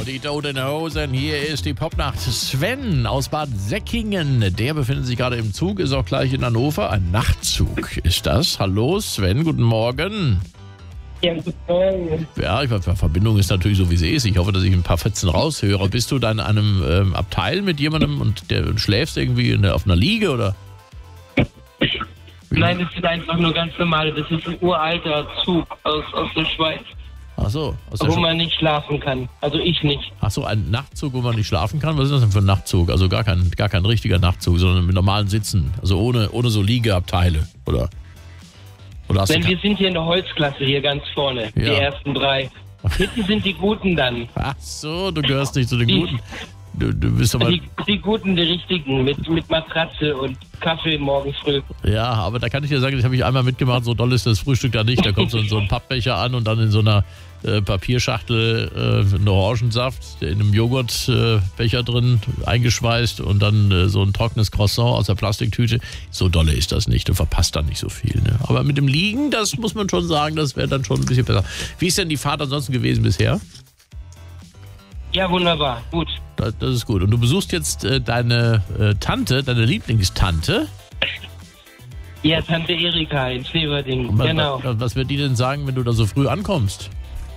Die Toten Hosen, hier ist die Popnacht. Sven aus Bad Säckingen, der befindet sich gerade im Zug, ist auch gleich in Hannover. Ein Nachtzug ist das. Hallo Sven, guten Morgen. Ja, guten Morgen. Ja, die Verbindung ist natürlich so, wie sie ist. Ich hoffe, dass ich ein paar Fetzen raushöre. Bist du dann in einem Abteil mit jemandem und schläfst irgendwie auf einer Liege, oder? Nein, das ist einfach nur ganz normal. Das ist ein uralter Zug aus der Schweiz, Ach so. wo man nicht schlafen kann. Also ich nicht. Ach so, ein Nachtzug, wo man nicht schlafen kann? Was ist das denn für ein Nachtzug? Also gar kein richtiger Nachtzug, sondern mit normalen Sitzen. Also ohne so Liegeabteile, oder? Oder Denn wir sind hier in der Holzklasse, hier ganz vorne. Ja. Die ersten 3. Hinten sind die Guten dann. Ach so, du gehörst nicht zu den Guten. Du bist aber... Die Guten, die Richtigen, mit Matratze und Kaffee morgens früh. Ja, aber da kann ich dir sagen, das habe ich einmal mitgemacht, so doll ist das Frühstück da nicht. Da kommt so ein Pappbecher an und dann in so einer Papierschachtel ein Orangensaft in einem Joghurtbecher drin eingeschweißt und dann so ein trockenes Croissant aus der Plastiktüte. So dolle ist das nicht, du verpasst da nicht so viel. Ne? Aber mit dem Liegen, das muss man schon sagen, das wäre dann schon ein bisschen besser. Wie ist denn die Fahrt ansonsten gewesen bisher? Ja, wunderbar, gut. Das ist gut. Und du besuchst jetzt deine Tante, deine Lieblingstante. Ja, Tante Erika in Schweberding, genau. Was wird die denn sagen, wenn du da so früh ankommst?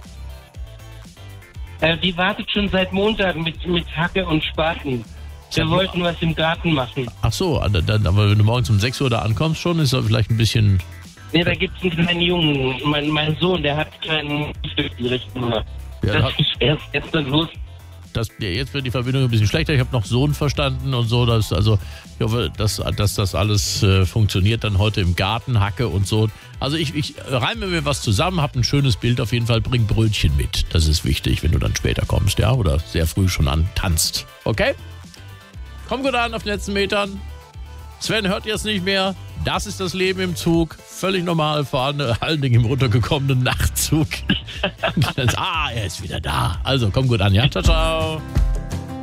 Die wartet schon seit Montag mit Hacke und Spaten. Wir wollten was im Garten machen. Ach so, aber wenn du morgens um 6 Uhr da ankommst schon, ist das vielleicht ein bisschen... Nee, da gibt's einen kleinen Jungen. Mein Sohn, der hat keinen Stück die Richtung. Ja, das ist erst gestern los. Jetzt wird die Verbindung ein bisschen schlechter. Ich habe noch Sohn verstanden und so. Ich hoffe, dass das alles funktioniert dann heute im Garten, Hacke und so. Also ich reime mir was zusammen, habe ein schönes Bild auf jeden Fall, bring Brötchen mit. Das ist wichtig, wenn du dann später kommst, ja, oder sehr früh schon tanzt. Okay? Komm gut an auf den letzten Metern. Sven hört jetzt nicht mehr. Das ist das Leben im Zug. Völlig normal, vor allen Dingen im runtergekommenen Nachtzug. Er ist wieder da. Also, komm gut an, ja? Ciao, ciao.